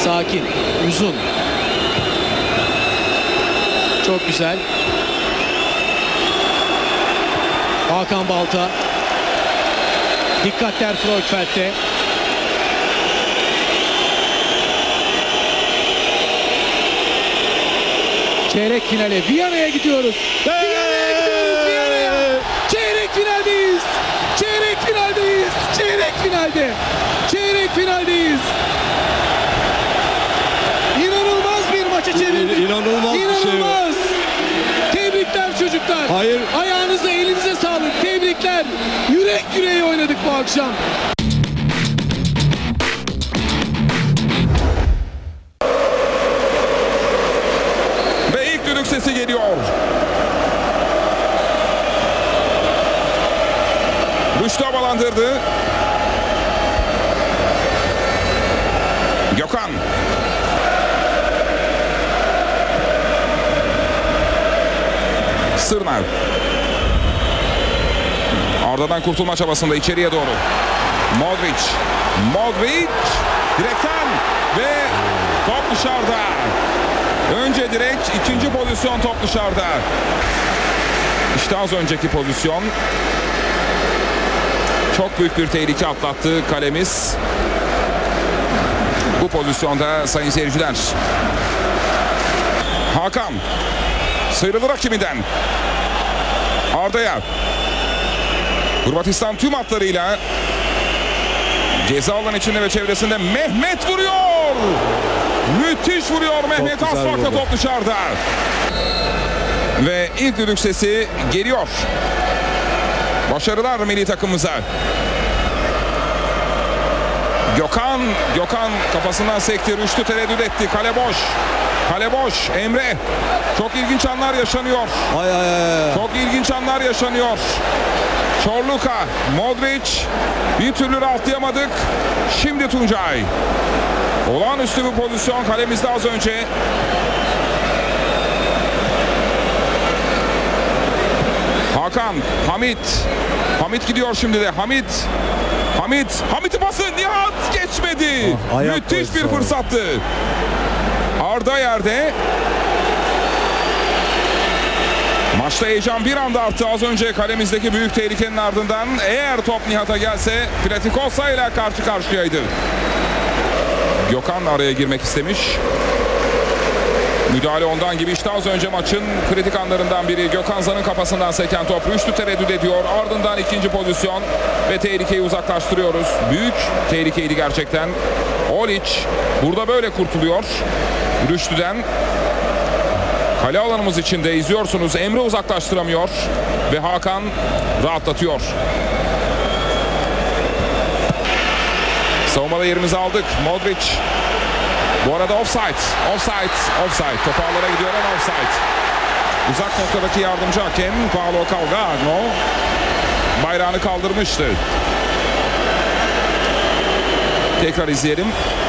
Sakin. Uzun. Çok güzel. Hakan Balta. Dikkatler Kreuzfeld'de. Çeyrek finale Viyana'ya gidiyoruz. Viyana'ya gidiyoruz, Viyana'ya. Çeyrek finaldeyiz. Çeyrek finaldeyiz. Çeyrek finalde. Çeyrek finaldeyiz. İnanılmaz bir maça çevirdik. İnanılmaz bir şey İnanılmaz. Tebrikler çocuklar. Hayır. Ayağınıza, elinize sağlık. Tebrikler. Yürek yüreğe oynadık bu akşam. Ve ilk düdük sesi geliyor. Rüştü havalandırdı. Gökhan. Sırnav. Arda'dan kurtulma çabasında içeriye doğru. Modric. Modric. Direkten ve top dışarıda. Önce direkt, ikinci pozisyon top dışarıda. İşte az önceki pozisyon. Çok büyük bir tehlike atlattı kalemiz. Bu pozisyonda sayın seyirciler. Hakan. Sıyrılır rakibinden. Arda'ya. Hırvatistan tüm hatlarıyla ceza alan içinde ve çevresinde Mehmet vuruyor. Müthiş vuruyor Mehmet, az farkla top dışarıda. Ve ilk düdük sesi geliyor. Başarılar milli takımımıza. Gökhan kafasından sekti, Rüştü tereddüt etti. Kale boş. Kale boş. Emre. Çok ilginç anlar yaşanıyor. Çok ilginç anlar yaşanıyor. Çorluka, Modric. Bir türlü rahatlayamadık. Şimdi Tuncay. Olağanüstü bir pozisyon kalemizde az önce. Hakan, Hamit gidiyor şimdi de. Hamit'in pası, Nihat geçmedi. Müthiş bir fırsattı. Arda yerde. Maçta heyecan bir anda arttı az önce kalemizdeki büyük tehlikenin ardından. Eğer top Nihat'a gelse Pletikosa ile karşı karşıyaydı. Gökhan araya girmek istemiş. Müdahale ondan gibi, işte az önce maçın kritik anlarından biri. Gökhan Zan'ın kafasından seken top. Rüştü tereddüt ediyor. Ardından ikinci pozisyon ve tehlikeyi uzaklaştırıyoruz. Büyük tehlikeydi gerçekten. Olic burada böyle kurtuluyor Rüştü'den. Kale alanımız içinde izliyorsunuz. Emre uzaklaştıramıyor ve Hakan rahatlatıyor. Savunmada yerimizi aldık. Modric. Bu arada offside. Top ağlara gidiyor ama offside. Uzak noktadaki yardımcı hakem Paolo Calgano bayrağını kaldırmıştı. Tekrar izleyelim.